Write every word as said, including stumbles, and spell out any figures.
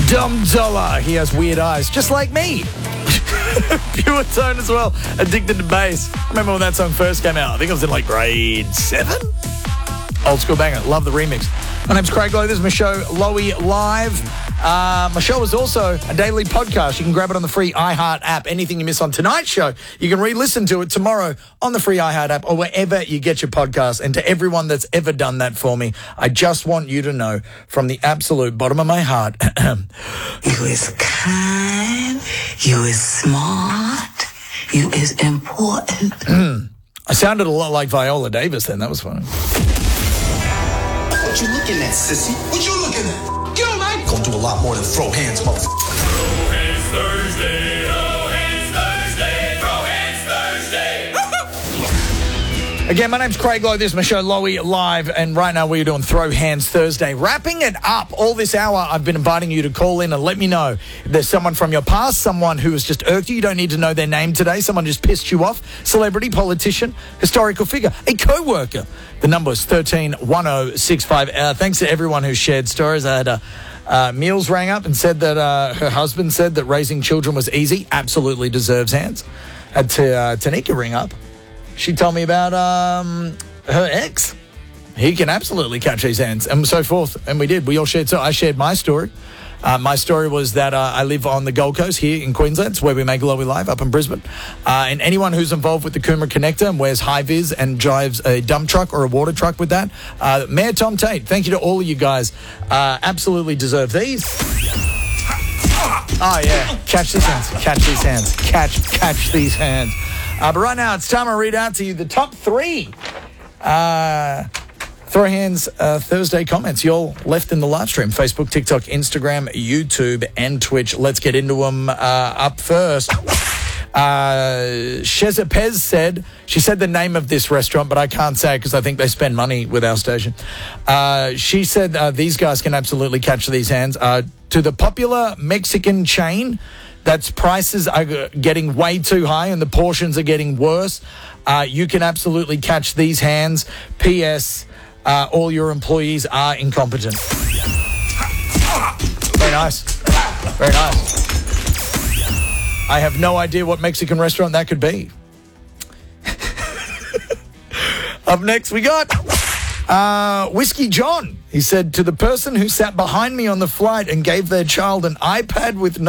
Dom Dollar. He has weird eyes, just like me. Pure Tone as well. Addicted to bass. Remember when that song first came out? I think it was in like grade seven. Old school banger. Love the remix. My name's Craig Lowe. This is my show, Lowy Live. Uh, my show is also a daily podcast. You can grab it on the free iHeart app. Anything you miss on tonight's show, you can re-listen to it tomorrow on the free iHeart app or wherever you get your podcast. And to everyone that's ever done that for me, I just want you to know from the absolute bottom of my heart. You is kind. You is smart. You is important. I sounded a lot like Viola Davis then. That was funny. What you looking at, sissy? What you looking at? Get on, man. Gonna do a lot more than throw hands, motherfucker. Throw hands Thursday. Throw hands Thursday. Throw hands Thursday. Again, my name's Craig Lowe. This is my show, Lowy Live. And right now we're doing Throw Hands Thursday. Wrapping it up all this hour, I've been inviting you to call in and let me know if there's someone from your past, someone who has just irked you. You don't need to know their name today. Someone just pissed you off. Celebrity, politician, historical figure, a co-worker. The number is thirteen one oh six five. Uh, thanks to everyone who shared stories. I had a... Uh, Meals rang up and said that uh, her husband said that raising children was easy. Absolutely deserves hands. Had to, uh, Tanika ring up. She told me about um, her ex. He can absolutely catch these hands and so forth. And we did. We all shared. So I shared my story. Uh, my story was that uh, I live on the Gold Coast here in Queensland. It's where we make Lowy Live up in Brisbane. Uh, and anyone who's involved with the Coomera Connector and wears high-vis and drives a dump truck or a water truck with that, uh, Mayor Tom Tate, thank you to all of you guys. Uh, absolutely deserve these. Oh, yeah. Catch these hands. Catch these hands. Catch, catch these hands. Uh, but right now, it's time to read out to you the top three uh, Throw Hands uh, Thursday comments you all left in the live stream. Facebook, TikTok, Instagram, YouTube, and Twitch. Let's get into them uh, up first. Uh, Sheza Pez said, she said the name of this restaurant, but I can't say it because I think they spend money with our station. Uh, she said uh, these guys can absolutely catch these hands. Uh, to the popular Mexican chain, that's prices are getting way too high and the portions are getting worse. Uh, you can absolutely catch these hands. P S. Uh, all your employees are incompetent. Very nice. Very nice. I have no idea what Mexican restaurant that could be. Up next, we got uh, Whiskey John. He said, to the person who sat behind me on the flight and gave their child an iPad with no